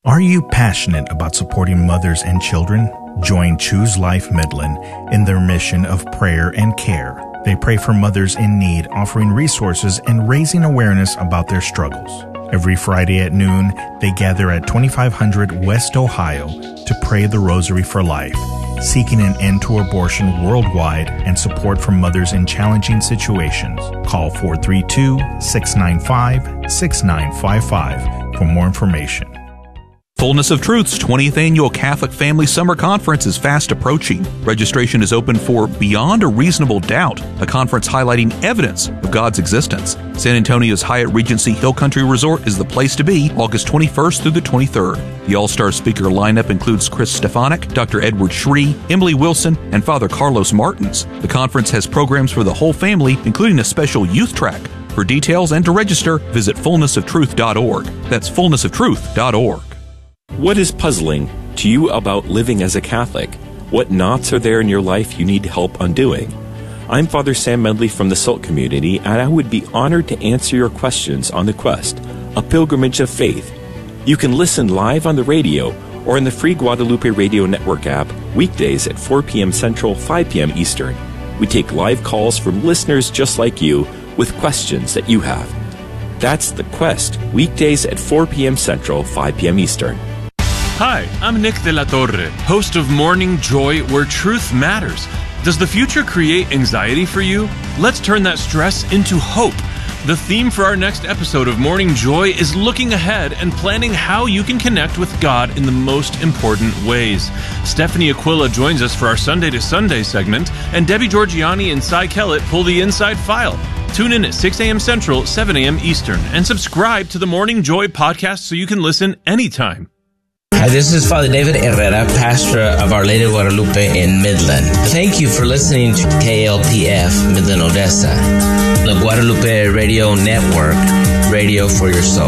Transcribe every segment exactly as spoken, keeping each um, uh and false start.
Are you passionate about supporting mothers and children? Join Choose Life Midland in their mission of prayer and care. They pray for mothers in need, offering resources and raising awareness about their struggles. Every Friday at noon, they gather at twenty-five hundred West Ohio to pray the Rosary for Life, seeking an end to abortion worldwide and support for mothers in challenging situations. Call four three two, six nine five, six nine five five for more information. Fullness of Truth's twentieth Annual Catholic Family Summer Conference is fast approaching. Registration is open for Beyond a Reasonable Doubt, a conference highlighting evidence of God's existence. San Antonio's Hyatt Regency Hill Country Resort is the place to be August twenty-first through the twenty-third. The all-star speaker lineup includes Chris Stefanik, Doctor Edward Shree, Emily Wilson, and Father Carlos Martins. The conference has programs for the whole family, including a special youth track. For details and to register, visit fullness of truth dot org. That's fullness of truth dot org. What is puzzling to you about living as a Catholic? What knots are there in your life you need help undoing? I'm Father Sam Medley from the Salt Community, and I would be honored to answer your questions on The Quest, a pilgrimage of faith. You can listen live on the radio or in the free Guadalupe Radio Network app weekdays at four p.m. Central, five p.m. Eastern. We take live calls from listeners just like you with questions that you have. That's The Quest, weekdays at four p.m. Central, five p.m. Eastern. Hi, I'm Nick De La Torre, host of Morning Joy, where truth matters. Does the future create anxiety for you? Let's turn that stress into hope. The theme for our next episode of Morning Joy is looking ahead and planning how you can connect with God in the most important ways. Stephanie Aquila joins us for our Sunday to Sunday segment, and Debbie Georgiani and Cy Kellett pull the inside file. Tune in at six a.m. Central, seven a.m. Eastern, and subscribe to the Morning Joy podcast so you can listen anytime. Hi, this is Father David Herrera, pastor of Our Lady of Guadalupe in Midland. Thank you for listening to K L P F Midland, Odessa, the Guadalupe Radio Network, radio for your soul.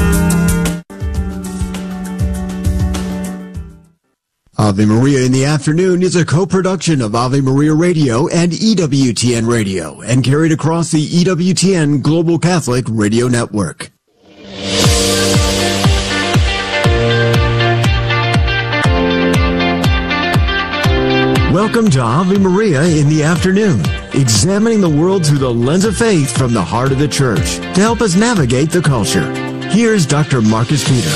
Ave Maria in the Afternoon is a co-production of Ave Maria Radio and E W T N Radio and carried across the E W T N Global Catholic Radio Network. Welcome to Ave Maria in the Afternoon, examining the world through the lens of faith from the heart of the Church to help us navigate the culture. Here's Doctor Marcus Peter.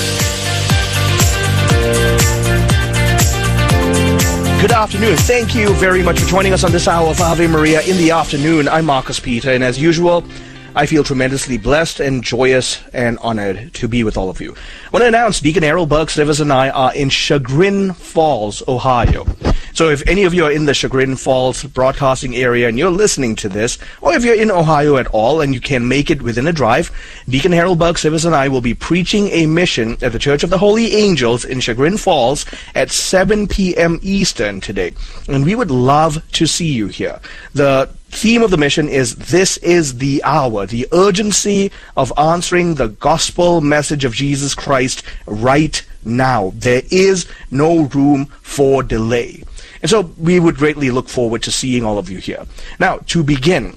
Good afternoon. Thank you very much for joining us on this hour of Ave Maria in the Afternoon. I'm Marcus Peter, and as usual, I feel tremendously blessed and joyous and honored to be with all of you. I want to announce Deacon Errol Burks Rivers and I are in Chagrin Falls, Ohio. So if any of you are in the Chagrin Falls broadcasting area and you're listening to this, or if you're in Ohio at all and you can make it within a drive, Deacon Harold Burks Rivers and I will be preaching a mission at the Church of the Holy Angels in Chagrin Falls at seven p.m. Eastern today. And we would love to see you here. The theme of the mission is "This is the hour," the urgency of answering the gospel message of Jesus Christ right now. There is no room for delay. And so we would greatly look forward to seeing all of you here. Now, to begin,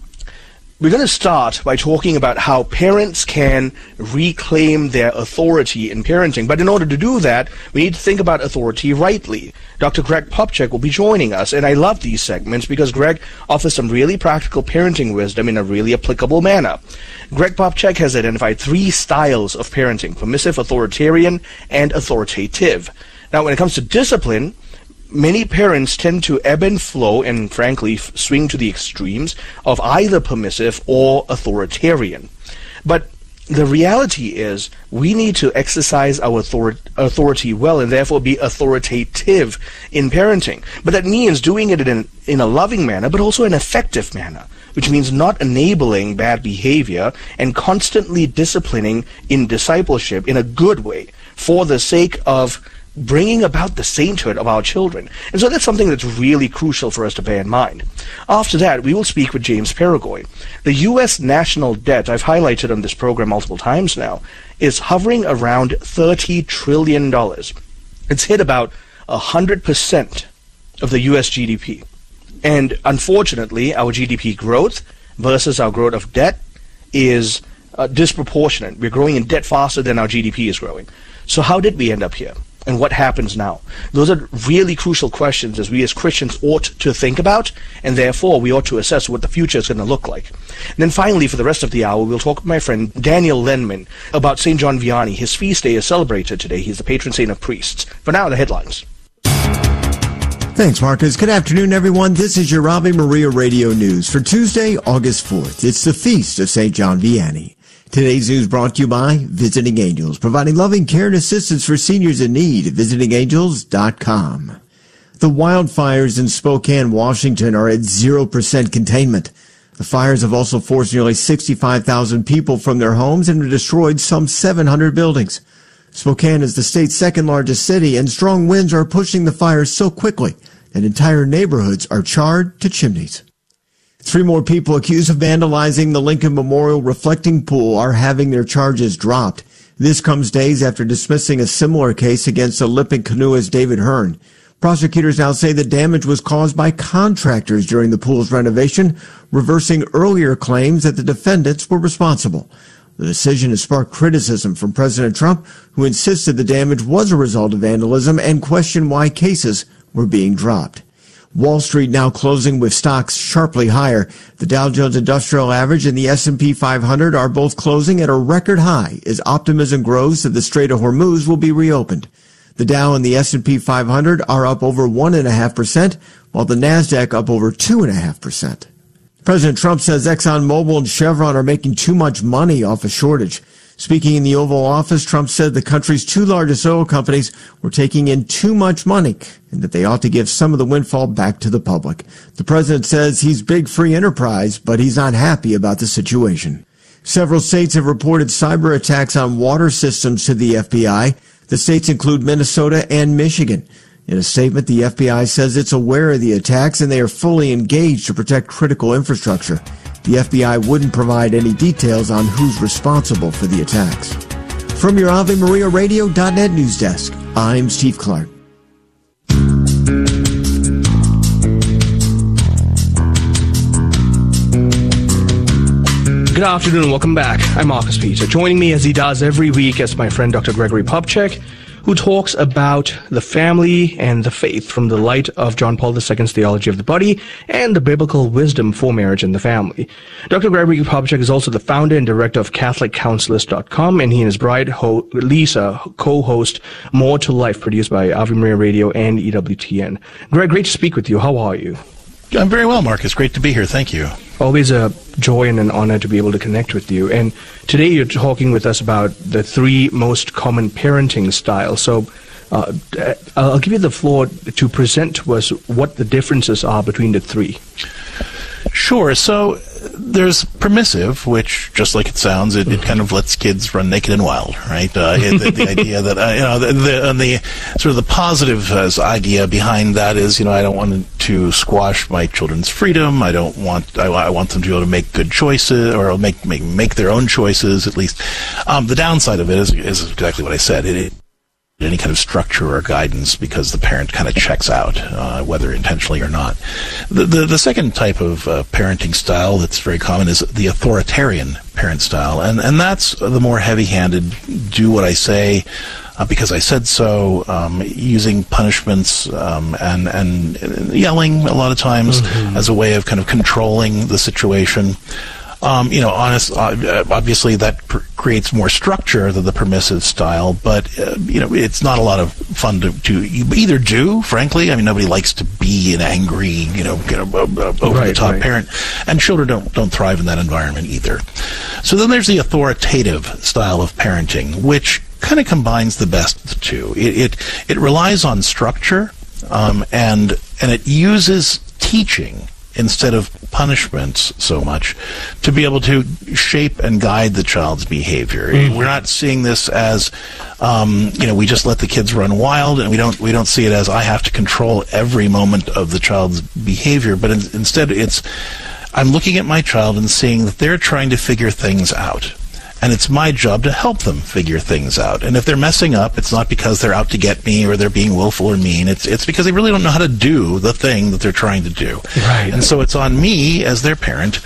we're going to start by talking about how parents can reclaim their authority in parenting. But in order to do that, we need to think about authority rightly. Doctor Greg Popcak will be joining us, and I love these segments because Greg offers some really practical parenting wisdom in a really applicable manner. Greg Popcak has identified three styles of parenting: permissive, authoritarian, and authoritative. Now, when it comes to discipline, many parents tend to ebb and flow and, frankly, f- swing to the extremes of either permissive or authoritarian. But the reality is we need to exercise our author- authority well and therefore be authoritative in parenting. But that means doing it in, in a loving manner, but also an effective manner, which means not enabling bad behavior and constantly disciplining in discipleship in a good way for the sake of bringing about the sainthood of our children. And so that's something that's really crucial for us to bear in mind. After that, we will speak with James Paragoy. The U S national debt, I've highlighted on this program multiple times now, is hovering around thirty trillion dollars. It's hit about one hundred percent of the U S G D P. And unfortunately, our G D P growth versus our growth of debt is uh, disproportionate. We're growing in debt faster than our G D P is growing. So how did we end up here? And what happens now? Those are really crucial questions as we as Christians ought to think about, and therefore we ought to assess what the future is going to look like. And then finally, for the rest of the hour, we'll talk with my friend Daniel Lenman about Saint John Vianney. His feast day is celebrated today. He's the patron saint of priests. For now, the headlines. Thanks, Marcus. Good afternoon, everyone. This is your Ave Maria Radio News for Tuesday, August fourth. It's the feast of Saint John Vianney. Today's news brought to you by Visiting Angels, providing loving care and assistance for seniors in need at visiting angels dot com. The wildfires in Spokane, Washington are at zero percent containment. The fires have also forced nearly sixty-five thousand people from their homes and have destroyed some seven hundred buildings. Spokane is the state's second largest city, and strong winds are pushing the fires so quickly that entire neighborhoods are charred to chimneys. Three more people accused of vandalizing the Lincoln Memorial reflecting pool are having their charges dropped. This comes days after dismissing a similar case against Olympic canoeist David Hearn. Prosecutors now say the damage was caused by contractors during the pool's renovation, reversing earlier claims that the defendants were responsible. The decision has sparked criticism from President Trump, who insisted the damage was a result of vandalism and questioned why cases were being dropped. Wall Street now closing with stocks sharply higher. The Dow Jones Industrial Average and the S and P five hundred are both closing at a record high as optimism grows that the Strait of Hormuz will be reopened. The Dow and the S and P five hundred are up over one point five percent, while the NASDAQ up over two point five percent. President Trump says ExxonMobil and Chevron are making too much money off a shortage. Speaking in the Oval Office, Trump said the country's two largest oil companies were taking in too much money and that they ought to give some of the windfall back to the public. The president says he's big free enterprise, but he's not happy about the situation. Several states have reported cyber attacks on water systems to the F B I. The states include Minnesota and Michigan. In a statement, the F B I says it's aware of the attacks and they are fully engaged to protect critical infrastructure. The F B I wouldn't provide any details on who's responsible for the attacks. From your Ave Maria Radio dot net news desk, I'm Steve Clark. Good afternoon, welcome back. I'm Marcus Peter. Joining me as he does every week is my friend Doctor Gregory Popcak, who talks about the family and the faith from the light of John Paul the Second's theology of the body and the biblical wisdom for marriage and the family. Doctor Gregory Popcak is also the founder and director of Catholic Counselors dot com, and he and his bride, Ho- Lisa, co-host More to Life, produced by Ave Maria Radio and E W T N. Greg, great to speak with you. How are you? I'm very well, Marcus. Great to be here. Thank you. Always a joy and an honor to be able to connect with you. And today you're talking with us about the three most common parenting styles. So uh, I'll give you the floor to present to us what the differences are between the three. Sure. So there's permissive, which, just like it sounds, it, it kind of lets kids run naked and wild, right? Uh, it, the, the idea that, uh, you know, the, the, and the sort of the positive uh, idea behind that is, you know, I don't want to squash my children's freedom. I don't want, I, I want them to be able to make good choices or make, make, make their own choices, at least. Um, the downside of it is, is exactly what I said. It, it any kind of structure or guidance because the parent kind of checks out, uh, whether intentionally or not. The, the, the second type of uh, parenting style that's very common is the authoritarian parent style, and, and that's the more heavy-handed, do what I say uh, because I said so, um, using punishments um, and, and yelling a lot of times mm-hmm. as a way of kind of controlling the situation. Um, you know, honest, uh, obviously that pr- creates more structure than the permissive style, but, uh, you know, it's not a lot of fun to, to either do, frankly. I mean, nobody likes to be an angry, you know, you know uh, over-the-top right, right. parent, and children don't, don't thrive in that environment either. So then there's the authoritative style of parenting, which kind of combines the best of the two. It, it, it relies on structure, um, and, and it uses teaching instead of punishments so much, to be able to shape and guide the child's behavior. Mm-hmm. We're not seeing this as, um, you know, we just let the kids run wild, and we don't we don't see it as I have to control every moment of the child's behavior, but in, instead it's, I'm looking at my child and seeing that they're trying to figure things out. And it's my job to help them figure things out. And if they're messing up, it's not because they're out to get me or they're being willful or mean. It's it's because they really don't know how to do the thing that they're trying to do. Right. And so it's on me as their parent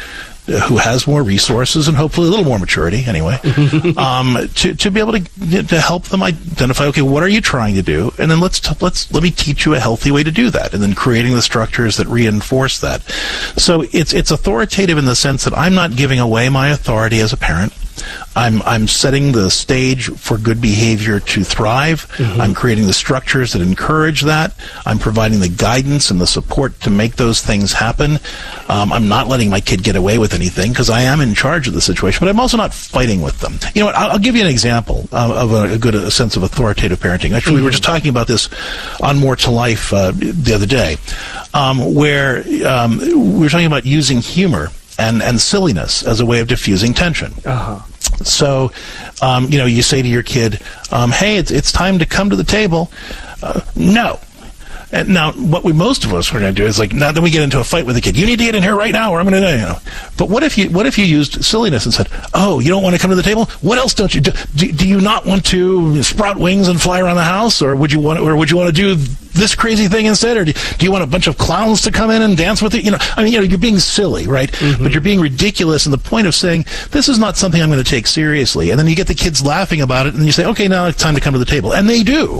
uh, who has more resources and hopefully a little more maturity anyway, um, to, to be able to, to help them identify, okay, what are you trying to do? And then let's, t- let's, let me teach you a healthy way to do that. And then creating the structures that reinforce that. So it's, it's authoritative in the sense that I'm not giving away my authority as a parent. I'm I'm setting the stage for good behavior to thrive. Mm-hmm. I'm creating the structures that encourage that. I'm providing the guidance and the support to make those things happen. Um, I'm not letting my kid get away with anything because I am in charge of the situation, but I'm also not fighting with them. You know what? I'll, I'll give you an example of, of a, a good a sense of authoritative parenting. Actually, mm-hmm. we were just talking about this on More to Life uh, the other day, um, where um, we were talking about using humor and, and silliness as a way of diffusing tension. Uh-huh. So, um, you know, you say to your kid, um, hey, it's, it's time to come to the table. Uh, no. And now, what we most of us are going to do is like, now then we get into a fight with the kid. You need to get in here right now, or I'm going to, you know. But what if you, what if you used silliness and said, "Oh, you don't want to come to the table? What else don't you do? Do, do you not want to sprout wings and fly around the house, or would you want, or would you want to do this crazy thing instead, or do, do you want a bunch of clowns to come in and dance with you?" You know, I mean, you know, you're being silly, right? Mm-hmm. But you're being ridiculous in the point of saying, this is not something I'm going to take seriously. And then you get the kids laughing about it, and you say, okay, now it's time to come to the table. And they do.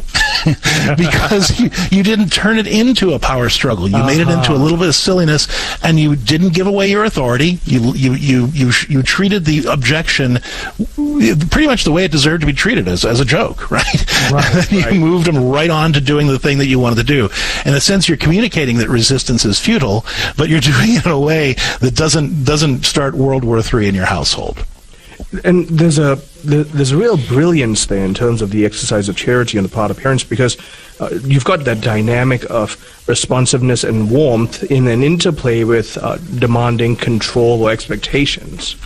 Because you, you didn't turn it into a power struggle. You uh-huh. made it into a little bit of silliness, and you didn't give away your authority. You, you, you, you, you treated the objection pretty much the way it deserved to be treated, as, as a joke, right? Right, and then right. You moved them right on to doing the thing that you wanted to do. In a sense, you're communicating that resistance is futile, but you're doing it in a way that doesn't doesn't start World War Three in your household. And there's a there's a real brilliance there in terms of the exercise of charity on the part of parents, because uh, you've got that dynamic of responsiveness and warmth in an interplay with uh, demanding control or expectations.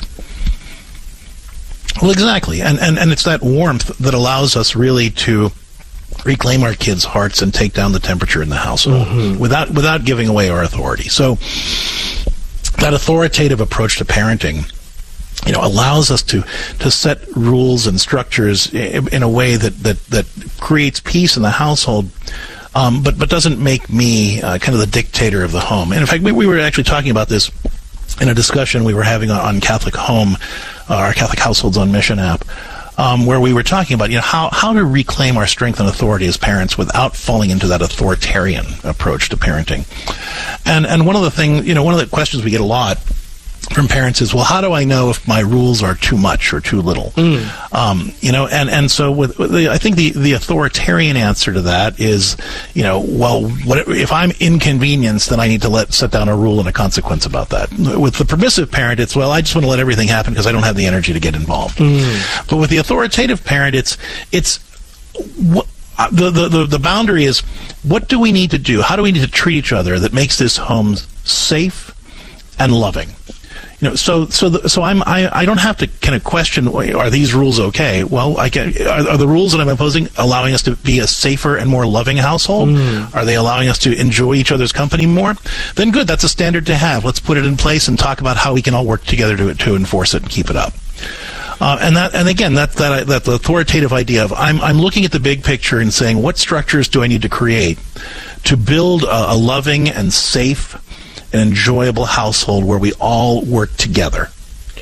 Well, exactly, and, and and it's that warmth that allows us really to reclaim our kids' hearts and take down the temperature in the household mm-hmm. without without giving away our authority. So that authoritative approach to parenting, you know, allows us to to set rules and structures in, in a way that, that, that creates peace in the household, um, but but doesn't make me uh, kind of the dictator of the home. And in fact, we, we were actually talking about this in a discussion we were having on, on Catholic Home, uh, our Catholic Households on Mission app. Um, where we were talking about, you know, how, how to reclaim our strength and authority as parents without falling into that authoritarian approach to parenting. And and one of the things, you know, one of the questions we get a lot from parents is, well, how do I know if my rules are too much or too little? Mm. Um, you know, and, and so with, with the, I think the, the authoritarian answer to that is, you know, well, what, if I'm inconvenienced, then I need to let set down a rule and a consequence about that. With the permissive parent, it's, well, I just want to let everything happen because I don't have the energy to get involved. Mm. But with the authoritative parent, it's, it's, what, the, the, the, the boundary is, what do we need to do? How do we need to treat each other that makes this home safe and loving? You know, so so the, so I'm I, I don't have to kind of question, are these rules okay? Well, I can, are, are the rules that I'm imposing allowing us to be a safer and more loving household? Mm. Are they allowing us to enjoy each other's company more? Then good, that's a standard to have. Let's put it in place and talk about how we can all work together to to enforce it and keep it up. Uh, and that, and again, that that that the authoritative idea of I'm I'm looking at the big picture and saying, what structures do I need to create to build a, a loving and safe, an enjoyable household where we all work together.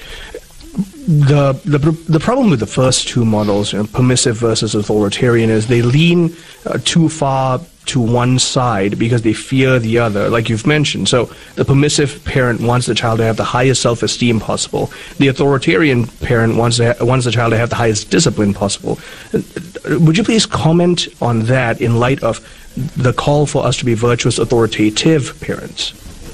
The the the problem with the first two models, you know, permissive versus authoritarian, is they lean uh, too far to one side because they fear the other, like you've mentioned. So the permissive parent wants the child to have the highest self-esteem possible. The authoritarian parent wants to ha- wants the child to have the highest discipline possible. Would you please comment on that in light of the call for us to be virtuous, authoritative parents?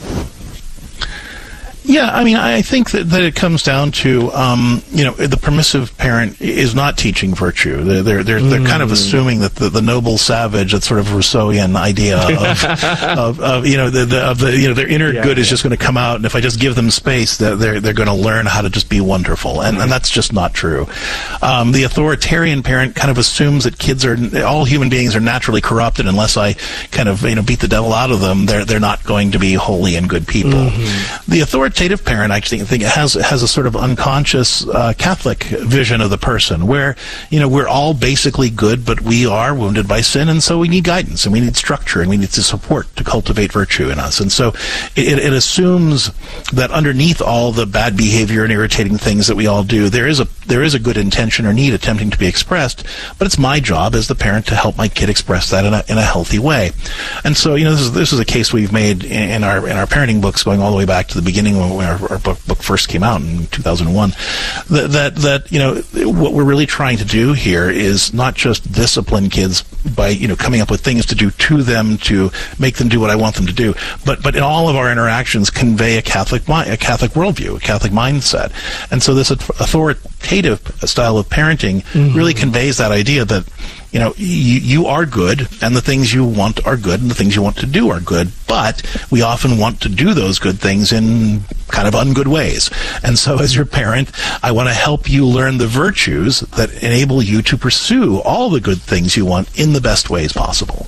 Yeah, I mean, I think that, that it comes down to, um, you know, the permissive parent is not teaching virtue. They're they're they're, they're mm. kind of assuming that the, the noble savage, that sort of Rousseauian idea of, of, of you know, the, the of the you know their inner yeah, good is yeah. just going to come out, and if I just give them space, they're they're, they're going to learn how to just be wonderful, and and that's just not true. Um, the authoritarian parent kind of assumes that kids are all human beings are naturally corrupt, and unless I kind of you know beat the devil out of them, they're they're not going to be holy and good people. Mm-hmm. The authoritarian authoritative parent, I think, think has has a sort of unconscious uh, Catholic vision of the person, where you know we're all basically good, but we are wounded by sin, and so we need guidance, and we need structure, and we need to support to cultivate virtue in us. And so it, it assumes that underneath all the bad behavior and irritating things that we all do, there is a there is a good intention or need attempting to be expressed. But it's my job as the parent to help my kid express that in a in a healthy way. And so you know this is this is a case we've made in, in our in our parenting books, going all the way back to the beginning when our, our book, book first came out in two thousand one. That, that that you know what we're really trying to do here is not just discipline kids by you know coming up with things to do to them to make them do what I want them to do, but but in all of our interactions convey a Catholic a Catholic worldview, a Catholic mindset. And so this authoritative style of parenting mm-hmm. really conveys that idea that you know you, you are good, and the things you want are good, and the things you want to do are good, but we often want to do those good things in kind of ungood ways. And so as your parent, I want to help you learn the virtues that enable you to pursue all the good things you want in the best ways possible.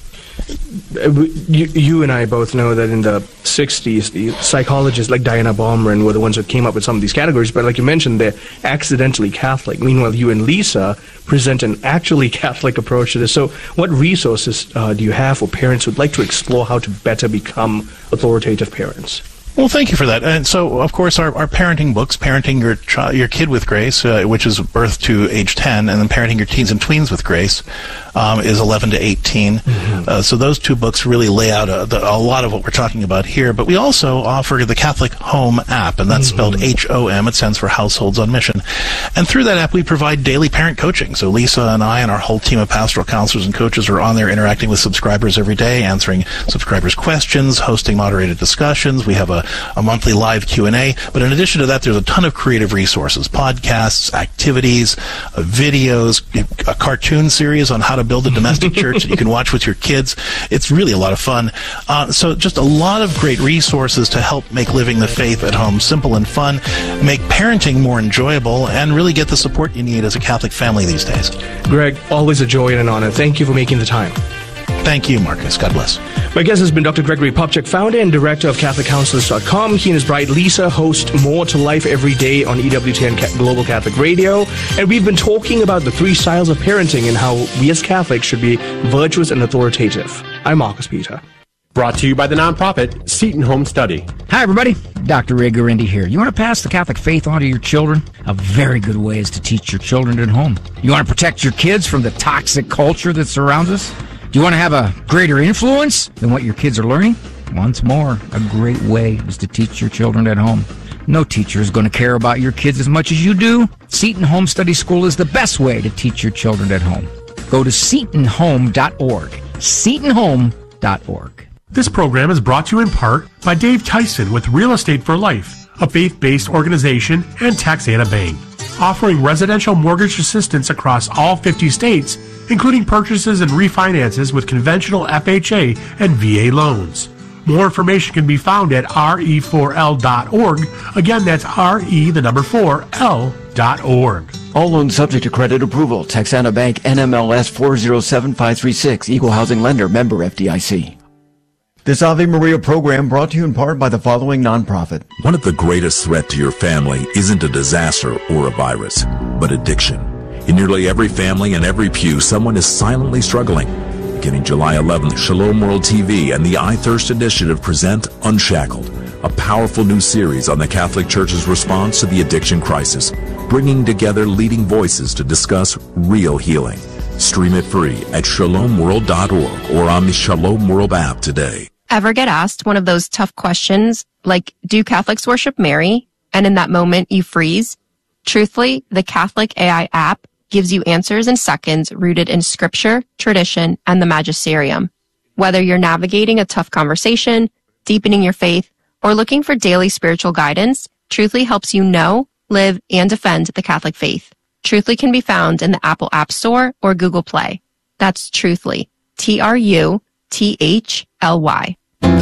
You, you and I both know that in the sixties, the psychologists like Diana Baumrind were the ones that came up with some of these categories, but like you mentioned, they're accidentally Catholic. Meanwhile, you and Lisa present an actually Catholic approach to this. So what resources uh, do you have for parents who'd like to explore how to better become authoritative parents? Well, thank you for that. And so, of course, our, our parenting books, Parenting Your Ch- Your Kid with Grace, uh, which is birth to age ten, and then Parenting Your Teens and Tweens with Grace um, is eleven to eighteen. Mm-hmm. Uh, so those two books really lay out a, the, a lot of what we're talking about here. But we also offer the Catholic Home app, and that's mm-hmm. spelled H O M. It stands for Households on Mission. And through that app, we provide daily parent coaching. So Lisa and I and our whole team of pastoral counselors and coaches are on there interacting with subscribers every day, answering subscribers' questions, hosting moderated discussions. We have a a monthly live Q and A. But in addition to that, there's a ton of creative resources, podcasts, activities, uh, videos, a cartoon series on how to build a domestic church that you can watch with your kids. It's really a lot of fun. Uh, so just a lot of great resources to help make living the faith at home simple and fun, make parenting more enjoyable, and really get the support you need as a Catholic family these days. Greg, always a joy and an honor. Thank you for making the time. Thank you, Marcus. God bless. My guest has been Doctor Gregory Popcak, founder and director of Catholic Counselors dot com. He and his bride Lisa host More to Life every day on E W T N Global Catholic Radio. And we've been talking about the three styles of parenting and how we as Catholics should be virtuous and authoritative. I'm Marcus Peter. Brought to you by the nonprofit Seton Home Study. Hi, everybody. Doctor Ray Guarendi here. You want to pass the Catholic faith on to your children? A very good way is to teach your children at home. You want to protect your kids from the toxic culture that surrounds us? Do you want to have a greater influence than what your kids are learning? Once more, a great way is to teach your children at home. No teacher is going to care about your kids as much as you do. Seton Home Study School is the best way to teach your children at home. Go to seton home dot org. seton home dot org. This program is brought to you in part by Dave Tyson with Real Estate for Life, a faith-based organization, and Taxana Bank, offering residential mortgage assistance across all fifty states, including purchases and refinances with conventional F H A and V A loans. More information can be found at R E four L dot org. Again, that's R E, the number four, L dot org. All loans subject to credit approval. Taxana Bank, N M L S four zero seven five three six, Equal Housing Lender, member F D I C. This Ave Maria program brought to you in part by the following nonprofit. One of the greatest threats to your family isn't a disaster or a virus, but addiction. In nearly every family and every pew, someone is silently struggling. Beginning July eleventh, Shalom World T V and the I Thirst Initiative present Unshackled, a powerful new series on the Catholic Church's response to the addiction crisis, bringing together leading voices to discuss real healing. Stream it free at shalom world dot org or on the Shalom World app today. Ever get asked one of those tough questions like, do Catholics worship Mary? And in that moment you freeze? Truthfully, the Catholic A I app gives you answers in seconds rooted in scripture, tradition, and the magisterium. Whether you're navigating a tough conversation, deepening your faith, or looking for daily spiritual guidance, Truthfully helps you know, live, and defend the Catholic faith. Truthfully can be found in the Apple App Store or Google Play. That's Truthfully. T R U T H L Y.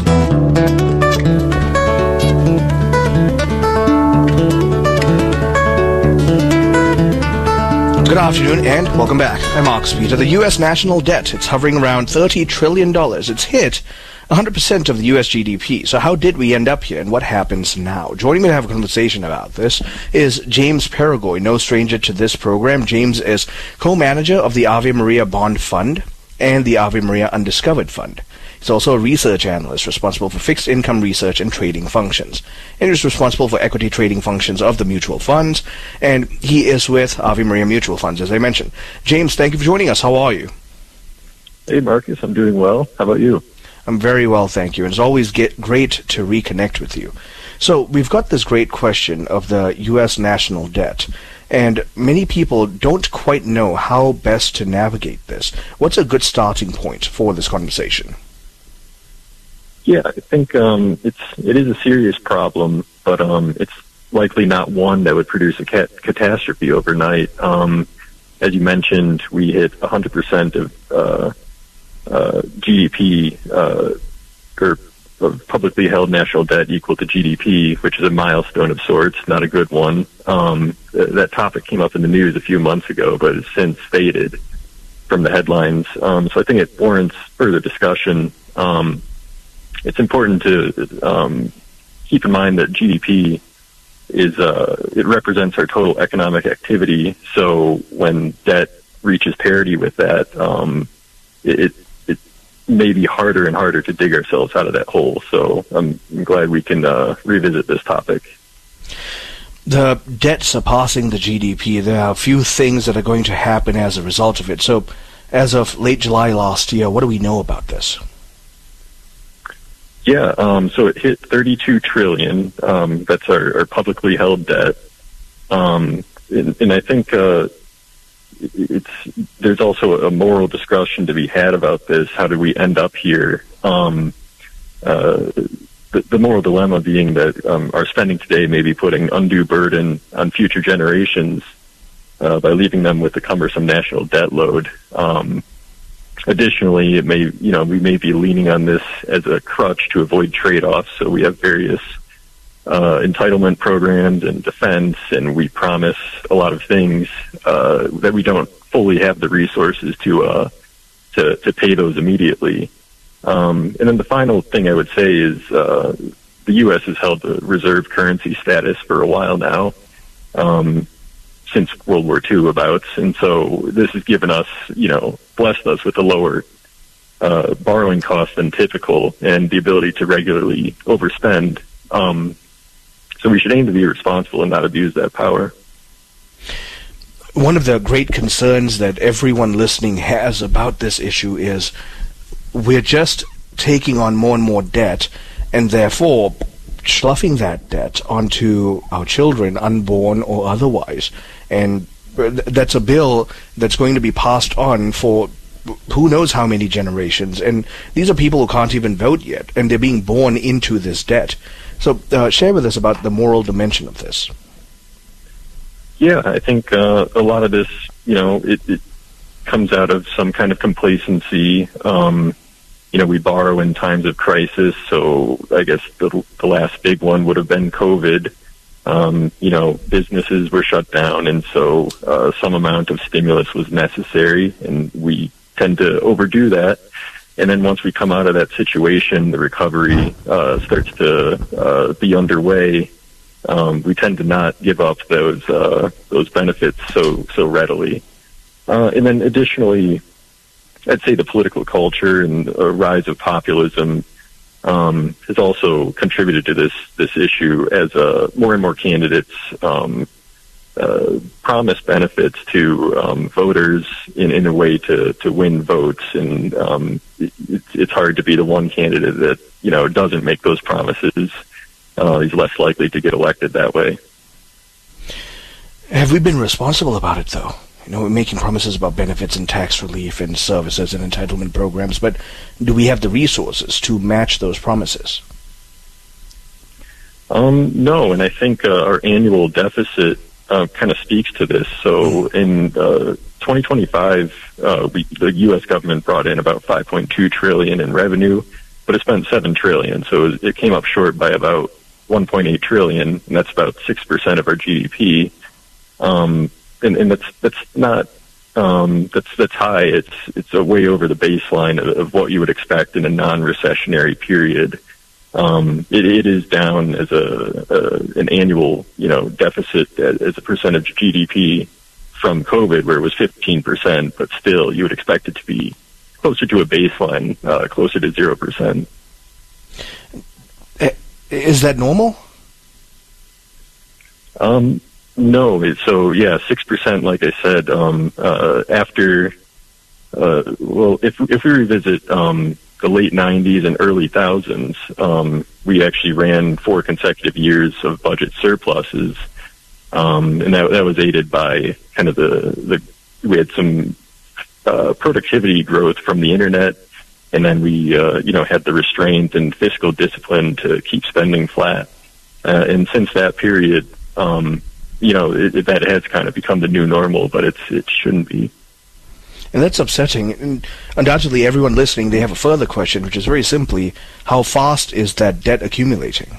Good afternoon and welcome back. I'm Marcus Peter. The U S national debt, it's hovering around thirty trillion dollars. It's hit one hundred percent of the U S G D P. So how did we end up here, and what happens now? Joining me to have a conversation about this is James Paragoy, no stranger to this program. James is co-manager of the Ave Maria Bond Fund and the Ave Maria Undiscovered Fund. He's also a research analyst responsible for fixed income research and trading functions. And he's responsible for equity trading functions of the mutual funds. And he is with Ave Maria Mutual Funds, as I mentioned. James, thank you for joining us. How are you? Hey, Marcus. I'm doing well. How about you? I'm very well, thank you. And it's always get great to reconnect with you. So we've got this great question of the U S national debt. And many people don't quite know how best to navigate this. What's a good starting point for this conversation? Yeah, I think um, it's it is a serious problem, but um, it's likely not one that would produce a cat- catastrophe overnight. Um, as you mentioned, we hit one hundred percent of uh, uh, G D P, uh, or of publicly held national debt equal to G D P, which is a milestone of sorts, not a good one. Um, th- that topic came up in the news a few months ago, but has since faded from the headlines. Um, so I think it warrants further discussion. Um, It's important to um, keep in mind that G D P is uh, it represents our total economic activity. So when debt reaches parity with that, um, it, it may be harder and harder to dig ourselves out of that hole. So I'm, I'm glad we can uh, revisit this topic. The debt surpassing the G D P, there are a few things that are going to happen as a result of it. So as of late July last year, what do we know about this? Yeah, um, so it hit thirty-two trillion dollars. Um, that's our, our publicly held debt, um, and, and I think uh, it's there's also a moral discussion to be had about this. How did we end up here? Um, uh, the, the moral dilemma being that um, our spending today may be putting undue burden on future generations uh, by leaving them with the cumbersome national debt load. Um, Additionally, it may, you know, we may be leaning on this as a crutch to avoid trade-offs. So we have various uh, entitlement programs and defense, and we promise a lot of things uh, that we don't fully have the resources to uh, to, to pay those immediately. Um, and then the final thing I would say is uh, the U S has held the reserve currency status for a while now. Um, since World War Two abouts, and so this has given us, you know, blessed us with a lower uh, borrowing cost than typical and the ability to regularly overspend. Um, so we should aim to be responsible and not abuse that power. One of the great concerns that everyone listening has about this issue is we're just taking on more and more debt, and therefore sloughing that debt onto our children, unborn or otherwise. And that's a bill that's going to be passed on for who knows how many generations. And these are people who can't even vote yet, and they're being born into this debt. So uh, share with us about the moral dimension of this. Yeah, I think uh, a lot of this, you know, it, it comes out of some kind of complacency. Um, you know, we borrow in times of crisis, so I guess the, the last big one would have been COVID. Um, you know, businesses were shut down, and so uh, some amount of stimulus was necessary, and we tend to overdo that. And then once we come out of that situation, the recovery uh, starts to uh, be underway. Um, we tend to not give up those uh, those benefits so so readily. Uh, and then additionally, I'd say the political culture and a rise of populism um, has also contributed to this this issue, as uh, more and more candidates um, uh, promise benefits to um, voters in, in a way to, to win votes, and um, it, it's hard to be the one candidate that, you know, doesn't make those promises. Uh, he's less likely to get elected that way. Have we been responsible about it, though? You know, we're making promises about benefits and tax relief and services and entitlement programs, but do we have the resources to match those promises? Um, no, and I think uh, our annual deficit uh, kind of speaks to this. So in uh, twenty twenty-five, uh, we, the U S government brought in about five point two trillion dollars in revenue, but it spent seven trillion dollars, so it, was, it came up short by about one point eight trillion dollars, and that's about six percent of our G D P. Um, And, and that's that's not um, that's that's high. It's it's a way over the baseline of, of what you would expect in a non-recessionary period. Um, it, it is down as a, a an annual, you know, deficit as, as a percentage of G D P from COVID, where it was fifteen percent. But still, you would expect it to be closer to a baseline, uh, closer to zero percent. Is that normal? Um, no. It, so yeah, six percent. Like I said, um, uh, after uh, well, if if we revisit um, the late nineties and early thousands, um, we actually ran four consecutive years of budget surpluses, um, and that that was aided by kind of the the we had some uh, productivity growth from the internet. And then we, uh, you know, had the restraint and fiscal discipline to keep spending flat. Uh, and since that period, um, you know, it, it, that has kind of become the new normal, but it's it shouldn't be. And that's upsetting. And undoubtedly, everyone listening, they have a further question, which is very simply, how fast is that debt accumulating?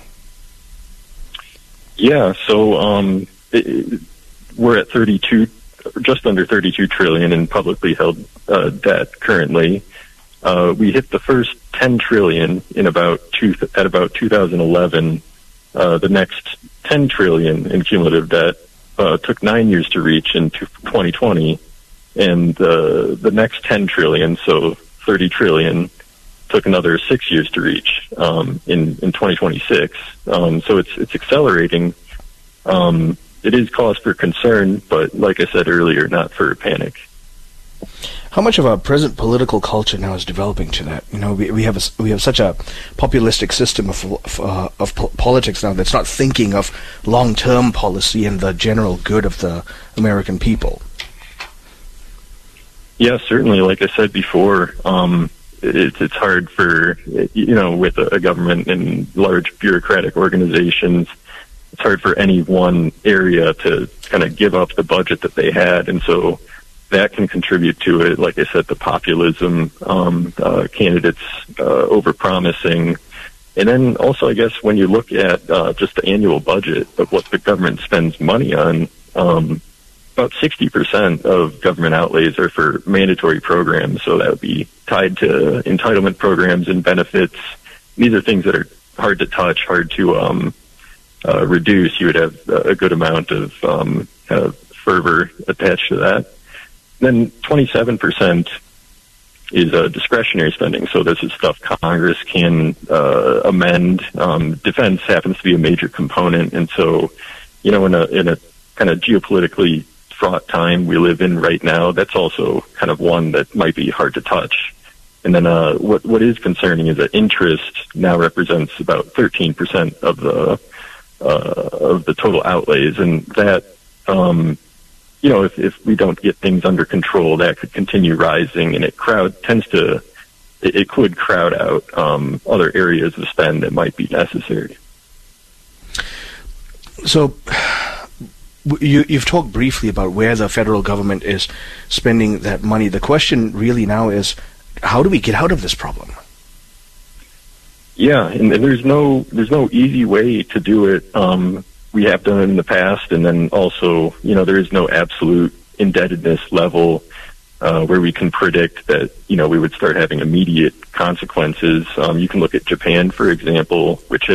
Yeah, so um, it, it, we're at thirty-two, just under thirty-two trillion in publicly held uh, debt currently. Uh, we hit the first ten trillion in about two, at about two thousand eleven. Uh, the next ten trillion in cumulative debt uh, took nine years to reach in twenty twenty, and uh, the next ten trillion, so thirty trillion, took another six years to reach um, in in twenty twenty-six. Um, so it's it's accelerating. Um, it is cause for concern, but like I said earlier, not for panic. How much of our present political culture now is developing to that? You know, we we have a, we have such a populistic system of of, uh, of po- politics now that's not thinking of long-term policy and the general good of the American people. Yeah, certainly. Like I said before, um, it's it's hard for, you know, with a, a government and large bureaucratic organizations, it's hard for any one area to kind of give up the budget that they had, and so that can contribute to it. Like I said, the populism, um, uh, candidates uh, overpromising. And then also, I guess, when you look at uh, just the annual budget of what the government spends money on, um, about sixty percent of government outlays are for mandatory programs. So that would be tied to entitlement programs and benefits. These are things that are hard to touch, hard to um, uh, reduce. You would have a good amount of um, kind of fervor attached to that. Then twenty-seven percent is uh, discretionary spending. So this is stuff Congress can uh, amend. Um, defense happens to be a major component. And so, you know, in a, in a kind of geopolitically fraught time we live in right now, that's also kind of one that might be hard to touch. And then uh, what what is concerning is that interest now represents about thirteen percent of the uh, of the total outlays. And that, um, you know, if, if we don't get things under control, that could continue rising, and it crowd tends to, it, it could crowd out um, other areas of spend that might be necessary. So, you, you've talked briefly about where the federal government is spending that money. The question really now is, how do we get out of this problem? Yeah, and, and there's no there's no easy way to do it. Um, we have done it in the past, and then also, you know, there is no absolute indebtedness level uh, where we can predict that, you know, we would start having immediate consequences. Um, you can look at Japan, for example, which